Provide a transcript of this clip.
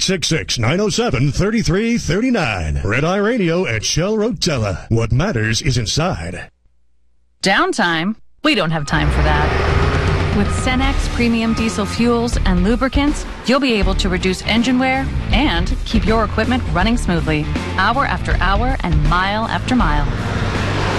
866-907-3339. Red Eye Radio at Shell Rotella. What matters is inside. Downtime? We don't have time for that. With Cenex premium diesel fuels and lubricants, you'll be able to reduce engine wear and keep your equipment running smoothly, hour after hour and mile after mile.